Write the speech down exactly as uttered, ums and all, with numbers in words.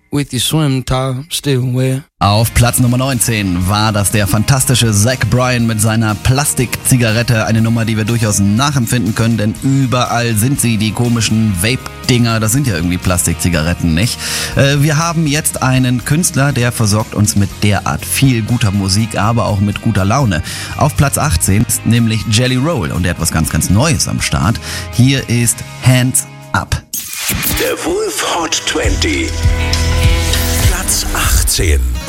with your swim top still wet. Auf Platz Nummer neunzehn war das der fantastische Zach Bryan mit seiner Plastikzigarette. Eine Nummer, die wir durchaus nachempfinden können, denn überall sind sie, die komischen Vape-Dinger. Das sind ja irgendwie Plastikzigaretten, nicht? Äh, wir haben jetzt einen Künstler, der versorgt uns mit derart viel guter Musik, aber auch mit guter Laune. Auf Platz achtzehn ist nämlich Jelly Roll und der hat was ganz, ganz Neues am Start. Hier ist Hands Up. Der Wolf Hot zwanzig. Platz achtzehn.